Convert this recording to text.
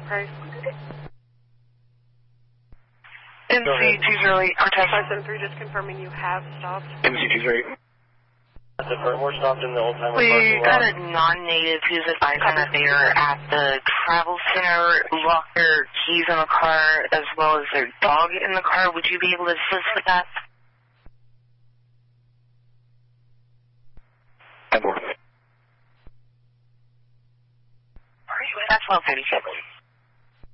Price. MC208, Cortez. 573, just confirming you have stopped. MC208. We're stopped in the old timer We parking got lot. a non-native who's advising that they are at the travel center, locked their keys in the car as well as their dog in the car. Would you be able to assist with that? I'm bored. That's 1237.